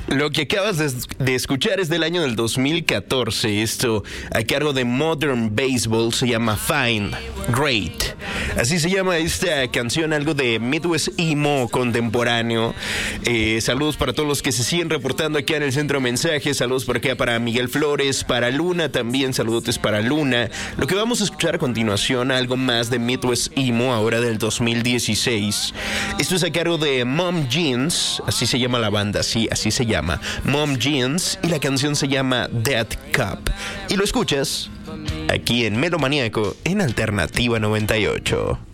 Lo que acabas de escuchar es del año del 2014. Esto a cargo de Modern Baseball se llama Fine, Great. Así se llama esta canción, algo de Midwest Emo contemporáneo. Saludos para todos los que se siguen reportando aquí en el centro de mensajes. Saludos por acá para Miguel Flores, para Luna también. Saludotes para Luna. Lo que vamos a escuchar a continuación, algo más de Midwest Emo, ahora del 2016. Esto es a cargo de Mom Jeans. Así se llama la banda, sí, así se llama. Mom Jeans, y la canción se llama Dead Cup. Y lo escuchas aquí en Melomaníaco en Alternativa 98.